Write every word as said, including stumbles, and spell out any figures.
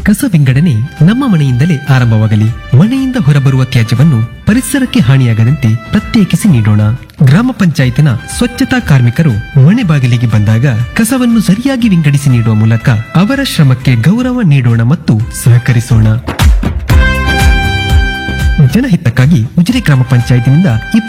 ಕಸ ವಿಂಗಡಣೆ ನಮ್ಮ ಮನೆಯಿಂದಲೇ ಆರಂಭವಾಗಲಿ. ಮನೆಯಿಂದ ಹೊರಬರುವ ತ್ಯಾಜ್ಯವನ್ನು ಪರಿಸರಕ್ಕೆ ಹಾನಿಯಾಗದಂತೆ ಪ್ರತ್ಯೇಕಿಸಿ ನೀಡೋಣ. ಗ್ರಾಮ ಪಂಚಾಯತಿನ ಸ್ವಚ್ಛತಾ ಕಾರ್ಮಿಕರು ಮನೆ ಬಾಗಿಲಿಗೆ ಬಂದಾಗ ಕಸವನ್ನು ಸರಿಯಾಗಿ ವಿಂಗಡಿಸಿ ನೀಡುವ ಮೂಲಕ ಅವರ ಶ್ರಮಕ್ಕೆ ಗೌರವ ನೀಡೋಣ ಮತ್ತು ಸಹಕರಿಸೋಣ. ಜನಹಿತಕ್ಕಾಗಿ ಉಜಿರೆ ಗ್ರಾಮ ಪಂಚಾಯತಿನಿಂದ ಈ